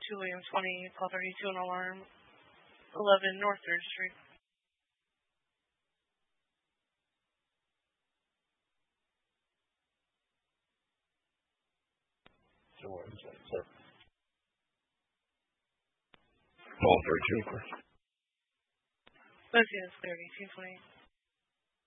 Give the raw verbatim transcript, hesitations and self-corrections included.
two Williams twenty, call thirty-two, an alarm, eleven North third Street. Call thirty-two, of course. Let's see, it's clear, eighteen twenty.